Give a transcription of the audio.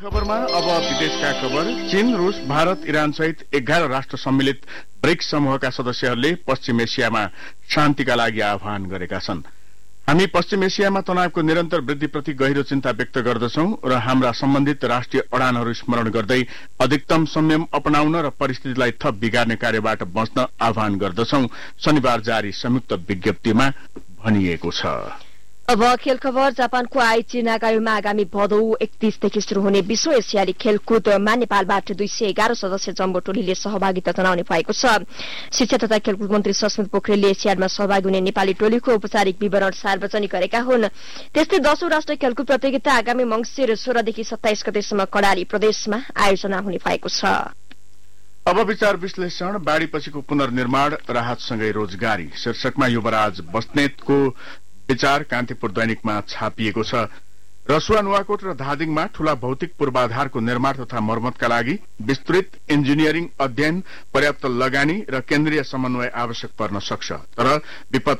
खबरमा अब विदेशका खबर। चीन, रूस, भारत, इरान सहित 11 राष्ट्र सम्मिलित ब्रिक्स समूहका सदस्यहरूले पश्चिम एसियामा शान्तिका लागि आह्वान गरेका छन्। हामी पश्चिम एसियामा तनावको निरन्तर वृद्धिप्रति गहिरो चिन्ता व्यक्त गर्दछौं र हाम्रा सम्बन्धित राष्ट्रिय अडानहरू स्मरण गर्दै अधिकतम संयम अपनाउन र परिस्थितिलाई थप बिगार्ने कार्यबाट बच्न आह्वान गर्दछौं, शनिबार जारी संयुक्त विज्ञप्तिमा भनिएको छ। अब खेल खबर। जापानको आइची नागायोमा आगामी भदौ 31 देखि शुरू हुने विश्व एसियाली खेलकुदमा नेपालबाट 211 सदस्य जम्बो टोलीले सहभागिता जनाउने भएको छ। शिक्षा तथा खेलकुद मन्त्री सस्मित पोखरेलले एसियाडमा सहभागी हुने नेपाली टोलीको औपचारिक विवरण सार्वजनिक गरेका हुन्। त्यस्तै 10औं राष्ट्रिय खेलकुद प्रतियोगिता आगामी मंसिर 16 देखि 27 गतेसम्म कडाली प्रदेशमा आयोजना हुने भएको छ। अब विचार विश्लेषण। बाढ़ीपछिको पुनर्निर्माण, राहतसँगै रोजगारी शीर्षकमा युवराज बस्नेतको विचार कान्तिपुर दैनिकमा छापिएको छ। रसुवा, नुवाकोट र धादिङमा ठूला भौतिक पूर्वाधारको निर्माण तथा मर्मतका लागि विस्तृत इन्जिनियरिङ अध्ययन, पर्याप्त लगानी र केन्द्रीय समन्वय आवश्यक पर्न सक्छ। तर विपद